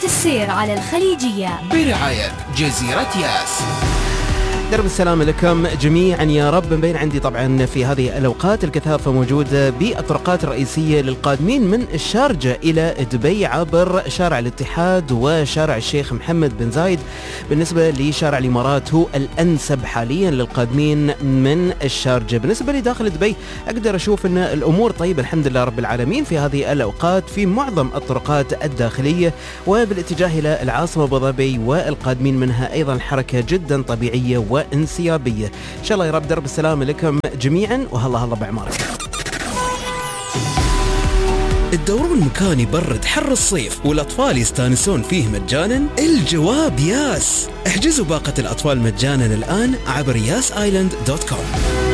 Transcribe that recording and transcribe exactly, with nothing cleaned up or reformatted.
السير على الخليجية برعاية جزيرة ياس. درب السلام لكم جميعا يا رب. بين عندي طبعا في هذه الأوقات الكثافة موجودة بالطرقات الرئيسية للقادمين من الشارجة إلى دبي عبر شارع الاتحاد وشارع الشيخ محمد بن زايد. بالنسبة لشارع الإمارات هو الأنسب حاليا للقادمين من الشارجة. بالنسبة لداخل دبي أقدر أشوف أن الأمور طيبة الحمد لله رب العالمين في هذه الأوقات في معظم الطرقات الداخلية، وبالاتجاه إلى العاصمة أبو ظبي والقادمين منها أيضا حركة جدا طبيعية و انسيابية. إن شاء الله يا رب درب السلام لكم جميعا وهلا هلا بعمارك. الدورون مكان يبرد حر الصيف والأطفال يستانسون فيه مجانا؟ الجواب ياس. احجزوا باقة الأطفال مجانا الآن عبر ياس آيلاند دوت كوم.